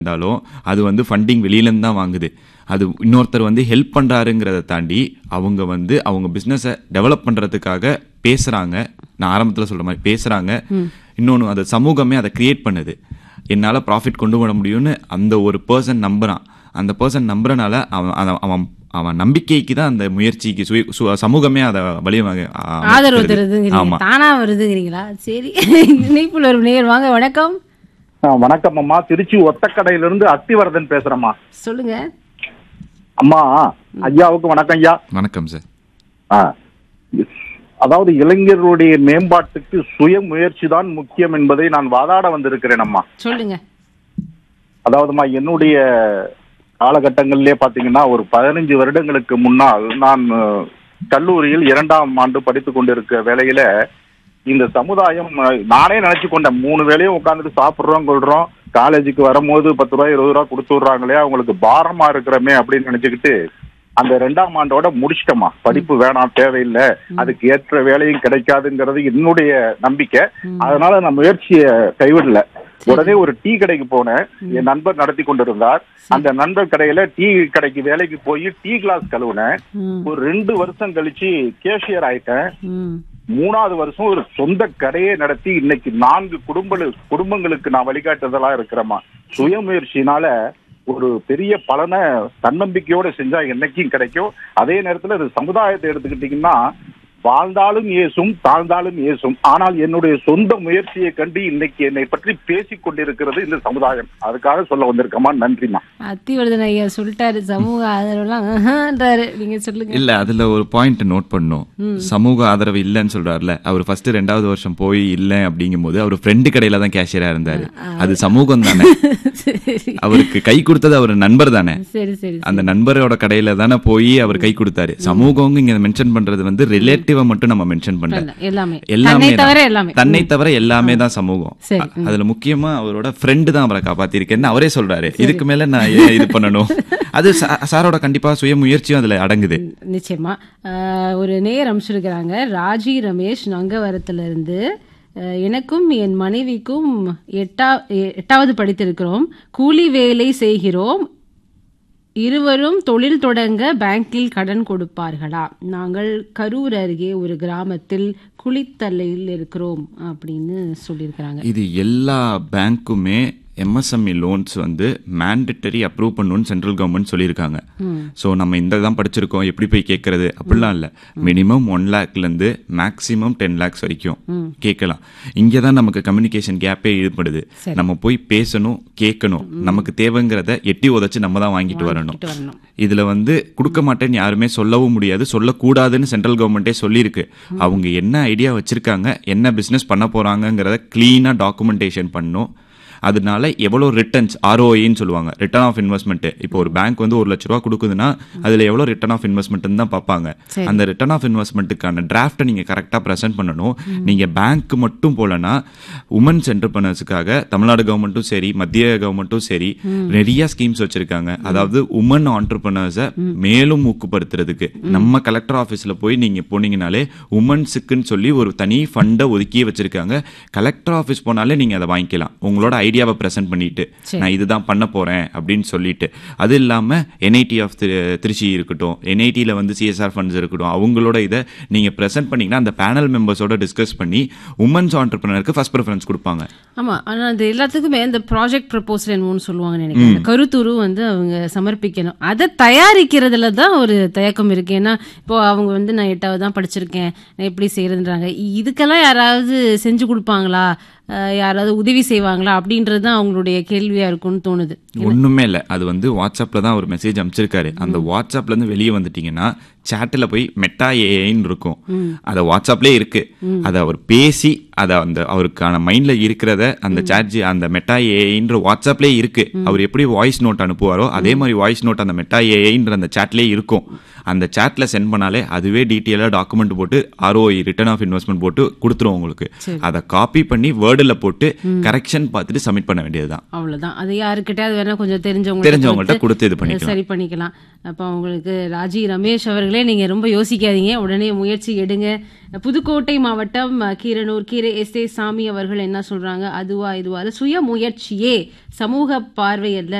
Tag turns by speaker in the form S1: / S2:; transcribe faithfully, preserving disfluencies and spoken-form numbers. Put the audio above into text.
S1: இருந்தாலும் அது வந்து ஃபண்டிங் வெளியிலேருந்து தான் வாங்குது. அது இன்னொருத்தர் வந்து ஹெல்ப் பண்ணுறாருங்கிறத தாண்டி அவங்க வந்து அவங்க பிஸ்னஸை டெவலப் பண்ணுறதுக்காக பேசுகிறாங்க. நான் ஆரம்பத்தில் சொல்கிற மாதிரி பேசுகிறாங்க. இன்னொன்று அது சமூகமே அதை க்ரியேட் பண்ணுது. என்னால் ப்ராஃபிட் கொண்டு வர முடியும்னு அந்த ஒரு பர்சன் நம்புகிறான். அந்த பர்சன் நம்புறனால அவன் அவன் அவன் நம்பிக்கைக்கு தான் அந்த முயற்சிக்கு சுய சமூகமே அதை வழிவகை
S2: ஆதரவு தருதுங்கிறீங்க, தானா வருதுங்கிறீங்களா? சரி, இணைப்புல ஒரு நேயர் வாங்க. வணக்கம்.
S3: வணக்கம் அம்மா, திருச்சி ஒத்தக்கடையிலிருந்து அத்திவரதன் பேசுறேம்மா.
S2: சொல்லுங்க
S3: அம்மா. ஐயாவுக்கு வணக்கம் ஐயா.
S1: வணக்கம் சார்.
S3: அதாவது இளைஞர்களுடைய மேம்பாட்டுக்கு சுய முயற்சி தான் முக்கியம் என்பதை நான் வாதாட வந்திருக்கிறேன் அம்மா.
S2: சொல்லுங்க.
S3: அதாவதுமா என்னுடைய காலகட்டங்களிலே பாத்தீங்கன்னா ஒரு பதினைஞ்சு வருடங்களுக்கு முன்னால் நான் கல்லூரியில் இரண்டாம் ஆண்டு படித்துக் கொண்டிருக்க வேளையில இந்த சமுதாயம் நானே நினைச்சு கொண்டேன், மூணு வேளையும் உட்காந்துட்டு சாப்பிட்றோம் கொள்றோம், காலேஜுக்கு வரும்போது பத்து ரூபாய் இருபது ரூபா கொடுத்து விடுறாங்களே, அவங்களுக்கு பாரமா இருக்கிறமே அப்படின்னு நினைச்சுக்கிட்டு அந்த ரெண்டாம் ஆண்டோட முடிச்சிட்டோமா. படிப்பு வேணாம், தேவையில்லை, அதுக்கு ஏற்ற வேலையும் கிடைக்காதுங்கிறது என்னுடைய நம்பிக்கை. அதனால நான் முயற்சியை கைவிடல. உடனே ஒரு டீ கடைக்கு போனேன். என் நண்பர் நடத்தி கொண்டிருந்தார். அந்த நண்பர் கடையில டீ கடைக்கு வேலைக்கு போய் டீ கிளாஸ் கழுவுனேன். ஒரு ரெண்டு வருஷம் கழிச்சு கேஷியர் ஆயிட்டேன். மூணாவது வருஷம் ஒரு சொந்த கடையை நடத்தி இன்னைக்கு நான்கு குடும்ப குடும்பங்களுக்கு நான் வழிகாட்டுதலா இருக்கிறேமா. சுயமுயற்சினால ஒரு பெரிய பலனை தன்னம்பிக்கையோட செஞ்சா என்னைக்கும் கிடைக்கும். அதே நேரத்துல இது சமுதாயத்தை எடுத்துக்கிட்டீங்கன்னா வாழ்ந்தாலும் ஏசும் தாழ்ந்தாலும் ஏசும். ஆனால் என்னுடைய சொந்த முயற்சியை கண்டு இன்னைக்கு என்னை பற்றி பேசிக் கொண்டிருக்கிறது இந்த சமுதாயம். அதுக்காக சொல்ல வந்திருக்கமா. நன்றிமா.
S2: அத்திவர்தன் ஐயா சொல்லிட்டாரு சமூக ஆதரவுலாம். நீங்க சொல்லுங்க.
S1: இல்ல, அதுல ஒரு பாயிண்ட் நோட் பண்ணும். சமூக ஆதரவு இல்லைன்னு சொல்றாருல, அவர் ஃபர்ஸ்ட் ரெண்டாவது வருஷம் போய் இல்லை அப்படிங்கும் போது அவர் ஃப்ரெண்டு கடையில தான் கேஷியரா இருந்தாரு. அது சமூகம் தானே. அவருக்கு கை கொடுத்தது அவர் நண்பர் தானே.
S2: சரி சரி. அந்த
S1: நண்பரோட கடையில தானே போய் அவர் கை கொடுத்தாரு. சமூகம் இங்க மென்ஷன் பண்றது வந்து ரிலேட்டிவ் மட்டும் நம்ம மென்ஷன் பண்ணல. எல்லாமே தன்னை தவிர எல்லாமே தான் சமூகம். அதுல முக்கியமா அவரோட ஃப்ரெண்டு தான் அவரை காப்பாத்திருக்கேன்னு அவரே சொல்றாரு. இதுக்கு மேல நான் இது பண்ணணும். அது சாரோட கண்டிப்பா சுய முயற்சியும் அதுல அடங்குது.
S2: நிச்சயமா. ஒரு நேர் அமைச்சிருக்கிறாங்க. ராஜி ரமேஷ் நங்கவரத்துல இருந்து, எனக்கும் என் மனைவிக்கும் எட்டா எட்டாவது படித்திருக்கிறோம். கூலி வேலை செய்கிறோம். இருவரும் தொழில் தொடங்க பேங்கில் கடன் கொடுப்பார்களா? நாங்கள் கரூர் அருகே ஒரு கிராமத்தில் குளித்தலையில் இருக்கிறோம் அப்படின்னு சொல்லியிருக்கிறாங்க.
S1: இது எல்லா பேங்க்குமே எம்எஸ்எம்இ லோன்ஸ் வந்து மேண்டட்டரி அப்ரூவ் பண்ணணும்னு சென்ட்ரல் கவர்மெண்ட் சொல்லியிருக்காங்க. ஸோ நம்ம இந்த தான் படிச்சிருக்கோம், எப்படி போய் கேட்கறது அப்படிலாம் இல்லை. Minimum one லேக்லேருந்து maximum ten lakhs வரைக்கும் கேட்கலாம். இங்கே தான் நமக்கு கம்யூனிகேஷன் கேப்பே ஈடுபடுது. நம்ம போய் பேசணும், கேட்கணும், நமக்கு தேவைங்கிறத எட்டி உதச்சு நம்ம தான் வாங்கிட்டு வரணும். இதில் வந்து கொடுக்க மாட்டேன்னு யாருமே சொல்லவும் முடியாது, சொல்லக்கூடாதுன்னு சென்ட்ரல் கவர்மெண்ட்டே சொல்லியிருக்கு. அவங்க என்ன ஐடியா வச்சிருக்காங்க, என்ன பிஸ்னஸ் பண்ண போகிறாங்கங்கிறத க்ளீனாக டாக்குமெண்டேஷன் பண்ணணும். அதனால எவ்வளோ ரிட்டர்ன்ஸ், ஆர்ஓஐன்னு சொல்லுவாங்க, ரிட்டர்ன் ஆஃப் இன்வெஸ்ட்மெண்ட். இப்போ ஒரு பேங்க் வந்து ஒரு லட்ச ரூபா கொடுக்குதுன்னா அதில் எவ்வளோ ரிட்டர்ன் ஆஃப் இன்வெஸ்ட்மெண்ட் தான் பார்ப்பாங்க. அந்த ரிட்டர்ன் ஆஃப் இன்வெஸ்ட்மெண்ட்டுக்கான டிராஃப்டை நீங்கள் கரெக்டாக ப்ரெசென்ட் பண்ணணும். நீங்கள் பேங்க் மட்டும் போலனா உமன்ஸ் என்டர்பிரனர்ஸுக்காக தமிழ்நாடு கவர்மெண்ட்டும் சரி, மத்திய கவர்மெண்ட்டும் சரி நிறைய ஸ்கீம்ஸ் வச்சிருக்காங்க. அதாவது உமன் ஆண்டர்பிரனர்ஸை மேலும் ஊக்குப்படுத்துறதுக்கு நம்ம கலெக்டர் ஆஃபீஸில் போய் நீங்கள் போனீங்கனாலே உமன்ஸுக்குன்னு சொல்லி ஒரு தனி ஃபண்டை ஒதுக்கியே வச்சிருக்காங்க. கலெக்டர் ஆஃபீஸ் போனாலே நீங்கள் அதை வாங்கிக்கலாம். உங்களோட ஐடியாவை பிரசன்ட் பண்ணிட்டு நான் இதுதான் பண்ண போறேன் அப்படின்னு சொல்லிட்டு. அது இல்லாம என்ஐடி ஆஃப் திருச்சி இருக்கட்டும், என்ஐடியில் வந்து சிஎஸ்ஆர் ஃபண்ட்ஸ் இருக்கட்டும், அவங்களோட இதை நீங்க பிரசன்ட் பண்ணீங்கன்னா அந்த பேனல் மெம்பர்ஸோட டிஸ்கஸ் பண்ணி உமன்ஸ் ஆண்டர்பிரினருக்கு ஃபர்ஸ்ட் ப்ரிஃபரன்ஸ் கொடுப்பாங்க.
S2: ஆமா, ஆனா அது எல்லாத்துக்குமே இந்த ப்ராஜெக்ட் ப்ரொபோசல் என்னன்னு சொல்லுவாங்கன்னு நினைக்கிறேன். கருத்துரு வந்து அவங்க சமர்ப்பிக்கணும். அதை தயாரிக்கிறதுல தான் ஒரு தயக்கம் இருக்கு. ஏன்னா இப்போ அவங்க வந்து நான் எட்டாவது தான் படிச்சிருக்கேன், நான் எப்படி செய்யறதுன்றாங்க. இதுக்கெல்லாம் யாராவது செஞ்சு கொடுப்பாங்களா, யாராவது உதவி செய்வாங்களா அப்படின்றது தான் அவங்களுடைய கேள்வியா இருக்கும்னு தோணுது.
S1: ஒண்ணுமே இல்லை, அது வந்து வாட்ஸ்அப்ல தான் ஒரு மெசேஜ் அனுப்பிச்சிருக்காரு. அந்த வாட்ஸ்அப்ல இருந்து வெளியே வந்துட்டீங்கன்னா சாட்டில் போய் மெட்டா ஏஐன்னு இருக்கும், அதை வாட்ஸ்அப்லேயே இருக்கு. அதை அவர் பேசி அதை அந்த அவருக்கான மைண்ட்ல இருக்கிறத அந்த சாட் அந்த மெட்டா ஏஐன்ற வாட்ஸ்அப்லேயே இருக்கு. அவர் எப்படி வாய்ஸ் நோட் அனுப்புவாரோ அதே மாதிரி வாய்ஸ் நோட் அந்த மெட்டா ஏஐன்ற அந்த சாட்லேயே இருக்கும். அந்த சாட்ல சென்ட் பண்ணாலே அதுவே டீட்டெயிலாக டாக்குமெண்ட் போட்டு ஆர்ஓஐ ரிட்டர்ன் ஆஃப் இன்வெஸ்ட்மெண்ட் போட்டு கொடுத்துரும் உங்களுக்கு. அதை காப்பி பண்ணி வேர்டில் போட்டு கரெக்ஷன் பார்த்துட்டு சப்மிட் பண்ண வேண்டியதுதான்.
S2: அவ்வளவுதான். அது யாருக்கிட்ட அது வேணா கொஞ்சம் தெரிஞ்சவங்க
S1: தெரிஞ்சவங்கள்ட்ட கொடுத்து இது பண்ணி
S2: சரி பண்ணிக்கலாம். அப்போ அவங்களுக்கு ராஜி ரமேஷ் அவர்கள் நேயர்களே, நீங்க ரொம்ப யோசிக்காதீங்க, உடனே முயற்சி எடுங்க. புதுக்கோட்டை மாவட்டம் அஹ், கீரனூர் கீரை எஸ் ஏ சாமி அவர்கள் என்ன சொல்றாங்க, அதுவா இதுவா அது சுய முயற்சியே சமூக பார்வையல்ல